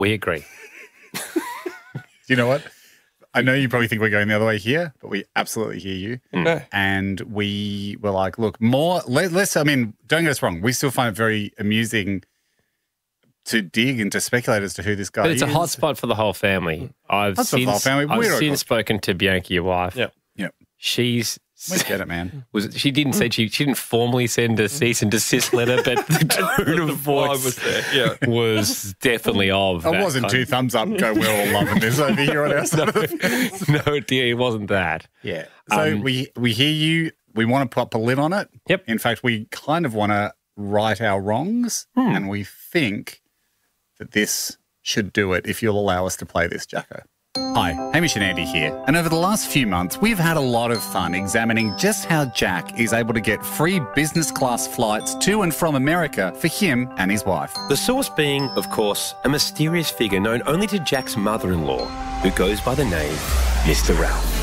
We agree. You know what? I know you probably think we're going the other way here, but we absolutely hear you. Okay. And we were like, look, let's, I mean, don't get us wrong. We still find it very amusing to dig and to speculate as to who this guy But is. it's a hot spot for the whole family. I've Hot spot for the whole family. I've We're since spoken to Bianca, your wife. Yep. Yep. She's We get it, man. she didn't say she didn't formally send a cease and desist letter, but the tone of voice was there. Yeah. was definitely of. I that wasn't kind two thumbs up go, we're all loving this over here on our side of the fence. No, dear, it wasn't that. Yeah. So we hear you. We want to put a lid on it. Yep. In fact, we kind of want to right our wrongs, and we think that this should do it if you'll allow us to play this, Jacko. Hi, Hamish and Andy here. And over the last few months, we've had a lot of fun examining just how Jack is able to get free business class flights to and from America for him and his wife. The source being, of course, a mysterious figure known only to Jack's mother-in-law, who goes by the name Mr. Ralph.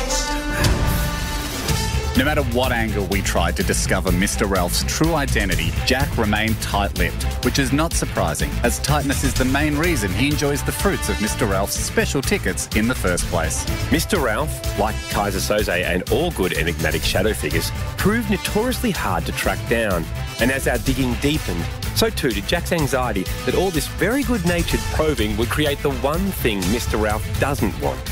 No matter what angle we tried to discover Mr. Ralph's true identity, Jack remained tight-lipped, which is not surprising, as tightness is the main reason he enjoys the fruits of Mr. Ralph's special tickets in the first place. Mr. Ralph, like Kaiser Soze and all good enigmatic shadow figures, proved notoriously hard to track down. And as our digging deepened, so too did Jack's anxiety that all this very good-natured probing would create the one thing Mr. Ralph doesn't want.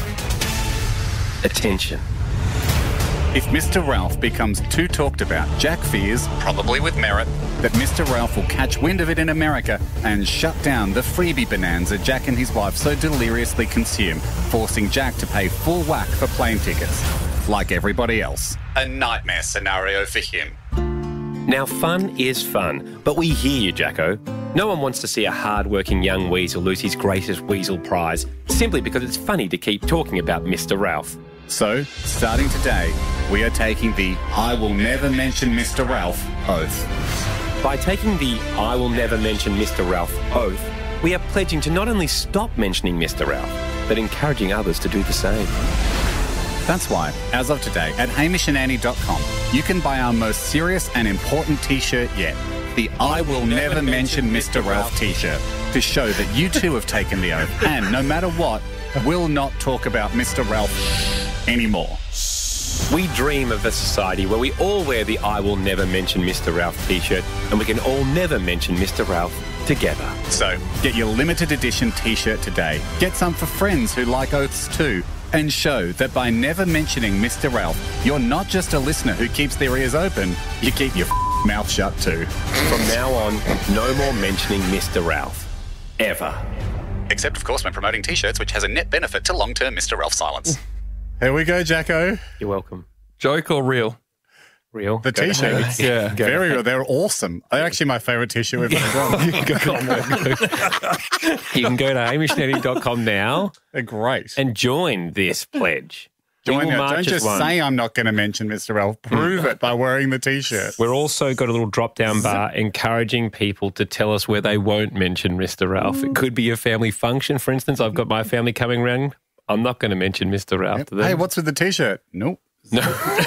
Attention. If Mr. Ralph becomes too talked about, Jack fears, probably with merit, that Mr. Ralph will catch wind of it in America and shut down the freebie bonanza Jack and his wife so deliriously consume, forcing Jack to pay full whack for plane tickets, like everybody else. A nightmare scenario for him. Now, fun is fun, but we hear you, Jacko. No one wants to see a hard-working young weasel lose his greatest weasel prize simply because it's funny to keep talking about Mr. Ralph. So, starting today, we are taking the I will never mention Mr. Ralph oath. By taking the I will never mention Mr. Ralph oath, we are pledging to not only stop mentioning Mr. Ralph, but encouraging others to do the same. That's why, as of today, at hamishandandy.com, you can buy our most serious and important t-shirt yet, the I will never mention Mr. Ralph t-shirt, to show that you too have taken the oath and, no matter what, will not talk about Mr. Ralph anymore. We dream of a society where we all wear the I will never mention Mr. Ralph t-shirt and we can all never mention Mr. Ralph together. So, get your limited edition t-shirt today. Get some for friends who like oaths too. And show that by never mentioning Mr. Ralph, you're not just a listener who keeps their ears open, you keep your mouth shut too. From now on, no more mentioning Mr. Ralph. Ever. Except, of course, when promoting t-shirts, which has a net benefit to long-term Mr. Ralph silence. Here we go, Jacko. You're welcome. Joke or real? Real. The t-shirts. Yeah. Very real. They're awesome. They're actually my favourite t-shirt we've ever done. You can go to hamishandandy.com now They're great. and join this pledge. We Join will it. march Don't as just one. say I'm not going to mention Mr. Ralph. Prove it by wearing the t-shirt. We're also got a little drop-down bar encouraging people to tell us where they won't mention Mr. Ralph. It could be a family function. For instance, I've got my family coming around. I'm not going to mention Mr. Ralph to them. Hey, what's with the t-shirt? Nope. No.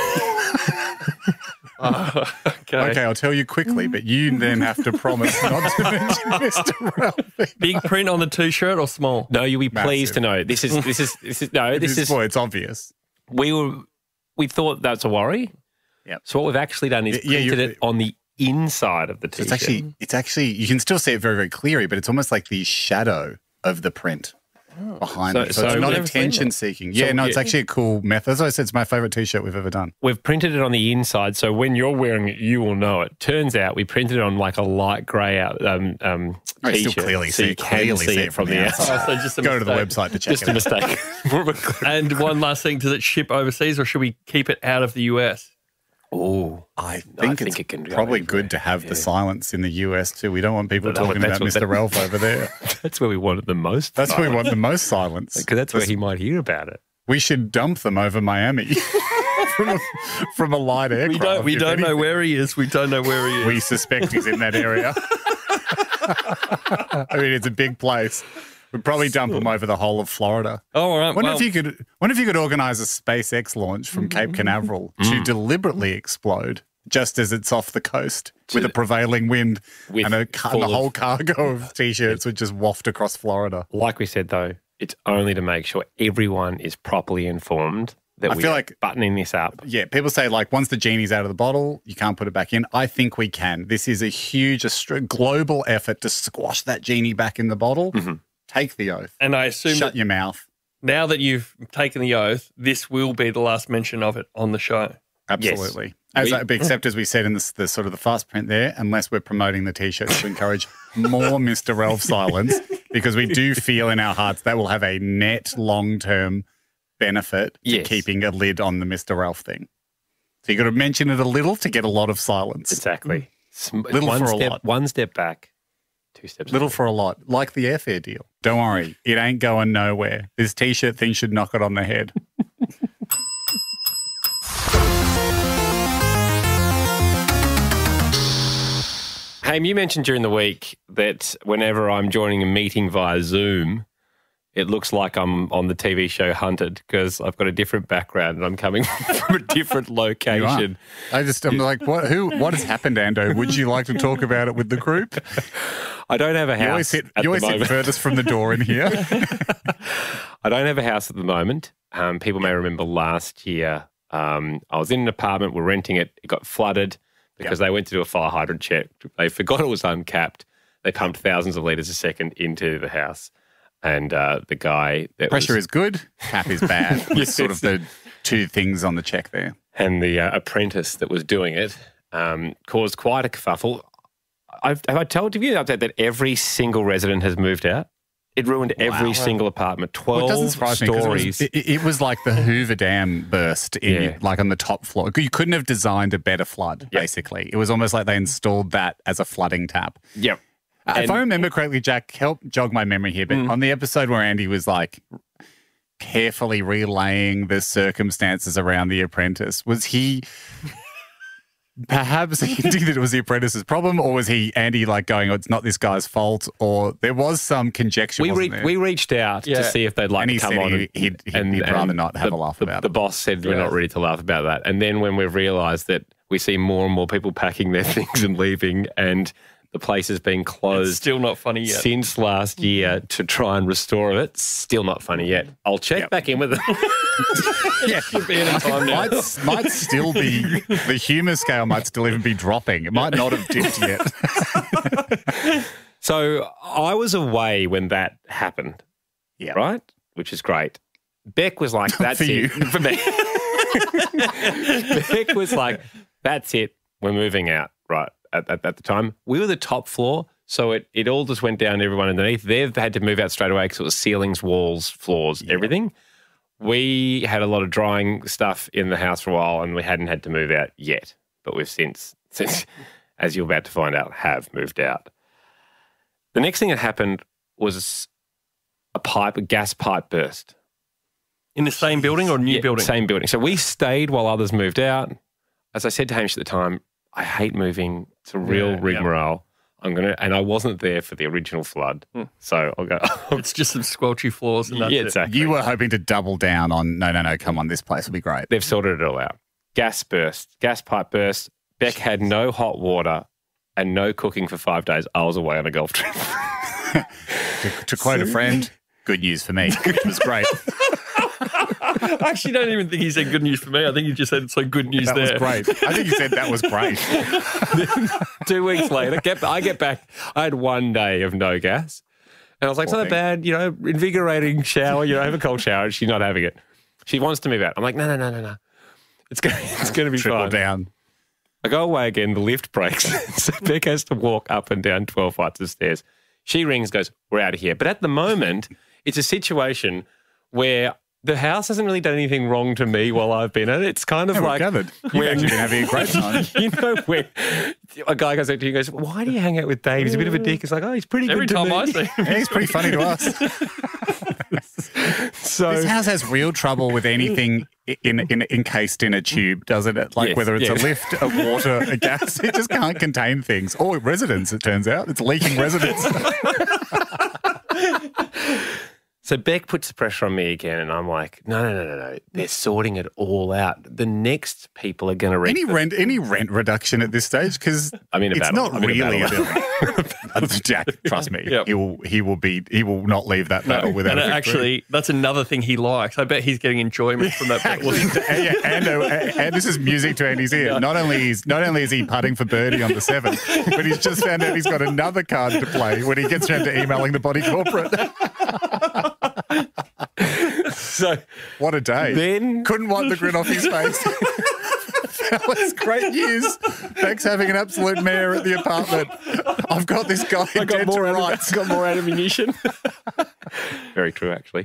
Okay, I'll tell you quickly, but you then have to promise not to mention Mr. Ralph. Big print on the t-shirt or small? No, you'll be pleased Massive. to know. This is Well, it's obvious. we thought that's a worry. Yep. So what we've actually done is Yeah, printed it on the inside of the So t-shirt. it's actually, you can still see it very, very clearly, but it's almost like the shadow of the print behind it. So so it's not we've never seen attention that. seeking. Yeah, no, it's yeah. actually a cool method. As I said, it's my favourite t-shirt we've ever done. We've printed it on the inside, so when you're wearing it, you will know it. Turns out we printed it on like a light grey I t-shirt. still clearly so see you can see it from the outside. Oh, so just a Go to the mistake. website to check Just it a out. mistake. And one last thing, does it ship overseas or should we keep it out of the US? Oh, I think think it's it can go probably anywhere. good to have the silence in the US too. We don't want people But no, talking that's about what- Mr. Ralph over there. that's where we want it the most. That's where we want the most silence. Because that's where he might hear about it. We should dump them over Miami from a light aircraft. We if don't know anything. where he is. We don't know where he is. We suspect he's in that area. I mean, it's a big place. We'd probably dump him over the whole of Florida. Oh, all right. Wonder Well, if you could organise a SpaceX launch from Cape Canaveral to deliberately explode just as it's off the coast with a prevailing wind and the whole cargo of T-shirts would just waft across Florida. Like we said, though, it's only to make sure everyone is properly informed that we are buttoning this up. Yeah, people say, like, once the genie's out of the bottle, you can't put it back in. I think we can. This is a huge global effort to squash that genie back in the bottle. Mm-hmm. Take the oath. And I assume Shut your mouth. Now that you've taken the oath, this will be the last mention of it on the show. Absolutely. Yes. Except as we said in the sort of the fast print there, unless we're promoting the T-shirts to encourage more Mr. Ralph silence, because we do feel in our hearts that will have a net long-term benefit to keeping a lid on the Mr. Ralph thing. So you've got to mention it a little to get a lot of silence. Exactly. Little for a lot. One step back, two steps Little forward. for a lot, like the airfare deal. Don't worry, it ain't going nowhere. This T-shirt thing should knock it on the head. Haim, you mentioned during the week that whenever I'm joining a meeting via Zoom, it looks like I'm on the TV show Hunted because I've got a different background and I'm coming from a different location. I'm like, what has happened, Ando? Would you like to talk about it with the group? I don't have a house. You always sit furthest from the door in here. I don't have a house at the moment. People may remember last year I was in an apartment, we're renting it, it got flooded because they went to do a fire hydrant check. They forgot it was uncapped. They pumped thousands of litres a second into the house. And the guy... Pressure is good, cap is bad. Yes, sort of the two things on the check there. And the apprentice that was doing it caused quite a kerfuffle. Have I told you the update that every single resident has moved out? It ruined every single apartment. 12 it doesn't surprise stories. Me it was like the Hoover Dam burst like on the top floor. You couldn't have designed a better flood, basically. It was almost like they installed that as a flooding tap. Yep. If I remember correctly, Jack, help jog my memory here, but on the episode where Andy was like carefully relaying the circumstances around The Apprentice, was he perhaps hinting that it was The Apprentice's problem, or was Andy like going, oh, it's not this guy's fault, or there was some conjecture, We reached out to see if they'd like to come on. He'd rather not have a laugh about it. The boss said we're not ready to laugh about that. And then when we've realised that we see more and more people packing their things and leaving and the place has been closed. It's still not funny yet. Since last year to try and restore it. Still not funny yet. I'll check back in with them. Should be in a time now. Might still be, the humour scale might still even be dropping. It might not have dipped yet. So I was away when that happened. Yeah. Right? Which is great. Beck was like, that's for it. You. For me. Beck was like, that's it. We're moving out. Right. At the time, we were the top floor, so it all just went down to everyone underneath. They've had to move out straight away because it was ceilings, walls, floors, everything. We had a lot of drying stuff in the house for a while, and we hadn't had to move out yet. But we've since, as you're about to find out, have moved out. The next thing that happened was a gas pipe burst. In the same building or a new building? Same building. So we stayed while others moved out. As I said to Hamish at the time, I hate moving. It's a real rigmarole. And I wasn't there for the original flood. So I'll go. It's just some squelchy floors and that's it. Exactly. You were hoping to double down on, no, come on, this place will be great. They've sorted it all out. Gas pipe burst. Beck had no hot water and no cooking for 5 days. I was away on a golf trip. to quote a friend, good news for me. It was great. I actually don't even think he said good news for me. I think he just said so good news that there. That was great. I think he said that was great. 2 weeks later, I get back. I had 1 day of no gas. And I was like, it's not bad, invigorating shower, have a cold shower. She's not having it. She wants to move out. I'm like, no. It's going to be Triple fine. down. I go away again, the lift breaks. So Beck has to walk up and down 12 flights of stairs. She rings, goes, we're out of here. But at the moment, it's a situation where the house hasn't really done anything wrong to me while I've been at it. It's kind of like... gathered. You've actually been having a great time. When a guy goes up to you and goes, why do you hang out with Dave? He's a bit of a dick. It's like, oh, he's pretty good to me. Every time I see him. Yeah, he's pretty funny to us. So this house has real trouble with anything encased in a tube, doesn't it? Like whether it's a lift, a water, a gas, it just can't contain things. Or residents, it turns out. It's leaking residents. So Beck puts the pressure on me again, and I'm like, no. They're sorting it all out. The next people are going to rent. Any rent reduction at this stage? Because it's not really a bill. Jack, trust me, Yep. he will not leave that battle without a victory. Actually, that's another thing he likes. I bet he's getting enjoyment from that. And this is music to Andy's ear. Not only is he putting for birdie on the 7th, but he's just found out he's got another card to play when he gets around to emailing the body corporate. So what a day. Then couldn't wipe the grin off his face. That was great news. Beck's having an absolute mare at the apartment. I've got this guy dead to rights. Got more ammunition. Very true, actually.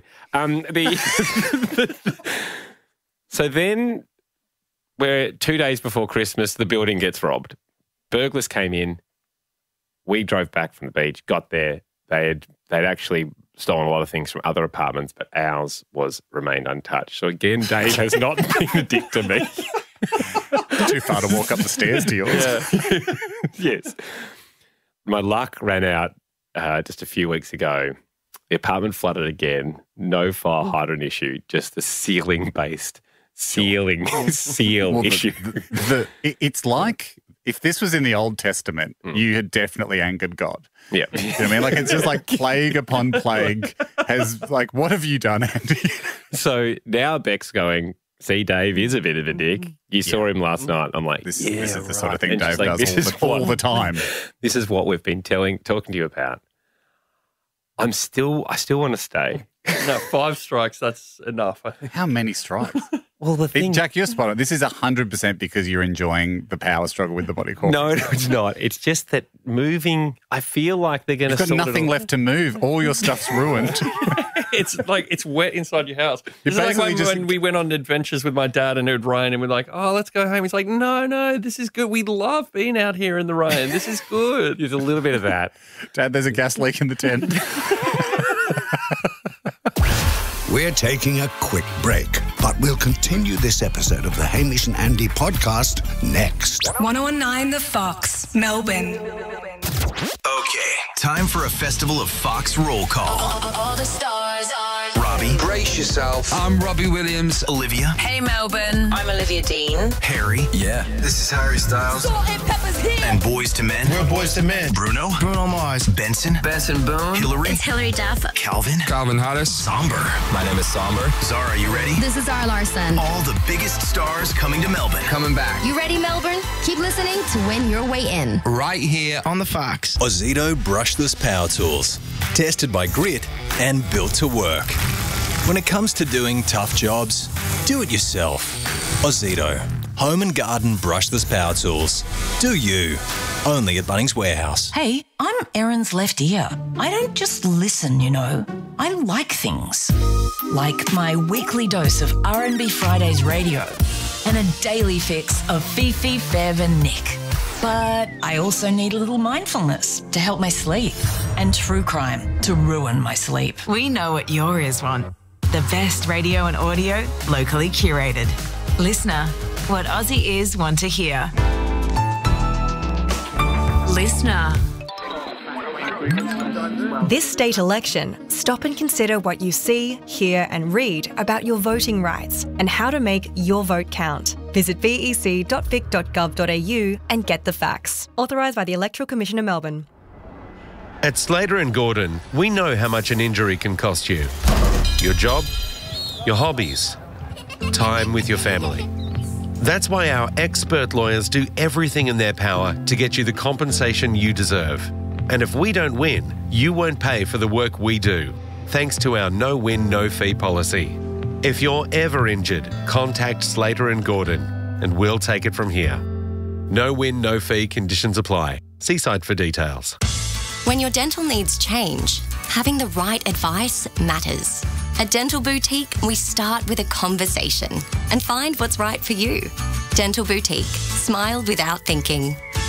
So then, we're 2 days before Christmas, the building gets robbed. Burglars came in. We drove back from the beach, got there. They'd actually stolen a lot of things from other apartments, but ours remained untouched. So again, Dave has not been a dick to me. Too far to walk up the stairs to yours. Yeah. Yes. My luck ran out just a few weeks ago. The apartment flooded again. No fire hydrant issue, just the ceiling-based seal issue. It's like if this was in the Old Testament, you had definitely angered God. Yeah. You know what I mean? Like, it's just like plague upon plague what have you done, Andy? So now Beck's going, see, Dave is a bit of a dick. You saw him last night. I'm like, this is the sort of thing and Dave like, does all the time. This is what we've been talking to you about. I still want to stay. No, 5 strikes, that's enough. I think. How many strikes? Well, the thing... Jack, you're spot on. This is 100% because you're enjoying the power struggle with the body corporate. No, it's not. It's just that moving, I feel like they're going to You've got nothing left to move. All your stuff's ruined. It's like it's wet inside your house. You're It's like basically when we went on adventures with my dad and it would rain and we're like, oh, let's go home. He's like, no, this is good. We love being out here in the rain. This is good. There's a little bit of that. Dad, there's a gas leak in the tent. We're taking a quick break, but we'll continue this episode of the Hamish and Andy podcast next. 1019 The Fox, Melbourne. Okay, time for a festival of Fox roll call. All the stars are... Robbie. Brace yourself. I'm Robbie Williams. Olivia. Hey, Melbourne. I'm Olivia Dean. Harry. Yeah, this is Harry Styles. Salt and Pepper's here. And Boys to Men. We're Boys to Men. Bruno. Bruno Mars. Benson. Benson Boone. Hillary. It's Hillary Duff. Calvin. Calvin Harris. Somber. My name is Somber. Zara, you ready? This is Zara Larson. All the biggest stars coming to Melbourne. Coming back. You ready, Melbourne? Keep listening to win your way in. Right here on the Fox. Ozito brushless power tools. Tested by Grit and built to work. When it comes to doing tough jobs, do it yourself. Ozito. Home and garden brushless power tools. Do you. Only at Bunnings Warehouse. Hey, I'm Erin's left ear. I don't just listen, you know. I like things. Like my weekly dose of R&B Fridays radio and a daily fix of Fifi, Fev and Nick. But I also need a little mindfulness to help my sleep and true crime to ruin my sleep. We know what your ears want. The best radio and audio, locally curated. Listener, what Aussie ears want to hear. Listener. This state election, stop and consider what you see, hear and read about your voting rights and how to make your vote count. Visit vec.vic.gov.au and get the facts. Authorised by the Electoral Commission of Melbourne. At Slater & Gordon, we know how much an injury can cost you. Your job, your hobbies, time with your family. That's why our expert lawyers do everything in their power to get you the compensation you deserve. And if we don't win, you won't pay for the work we do, thanks to our no-win, no-fee policy. If you're ever injured, contact Slater & Gordon and we'll take it from here. No-win, no-fee conditions apply. See site for details. When your dental needs change, having the right advice matters. At Dental Boutique, we start with a conversation and find what's right for you. Dental Boutique. Smile without thinking. Call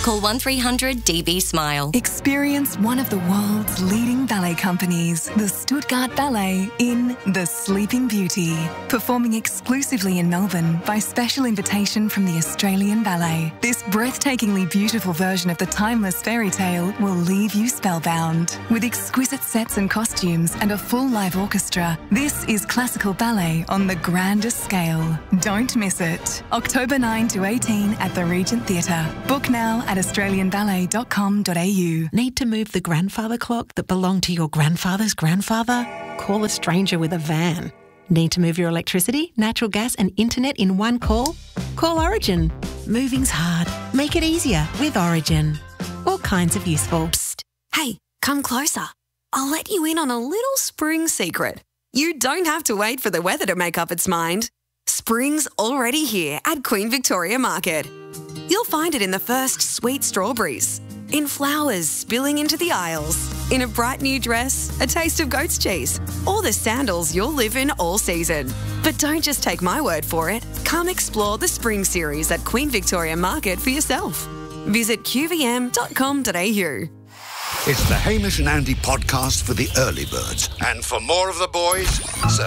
Call 1300 DB Smile. Experience one of the world's leading ballet companies, the Stuttgart Ballet, in The Sleeping Beauty. Performing exclusively in Melbourne by special invitation from the Australian Ballet. This breathtakingly beautiful version of the timeless fairy tale will leave you spellbound. With exquisite sets and costumes and a full live orchestra, this is classical ballet on the grandest scale. Don't miss it. October 9 to 18 at the Regent Theatre. Book now at australianballet.com.au. Need to move the grandfather clock that belonged to your grandfather's grandfather? Call a stranger with a van. Need to move your electricity, natural gas and internet in one call? Call Origin. Moving's hard. Make it easier with Origin. All kinds of useful. Psst. Hey, come closer. I'll let you in on a little spring secret. You don't have to wait for the weather to make up its mind. Spring's already here at Queen Victoria Market. You'll find it in the first sweet strawberries, in flowers spilling into the aisles, in a bright new dress, a taste of goat's cheese, or the sandals you'll live in all season. But don't just take my word for it. Come explore the spring series at Queen Victoria Market for yourself. Visit qvm.com.au. It's the Hamish and Andy podcast for the early birds. And for more of the boys,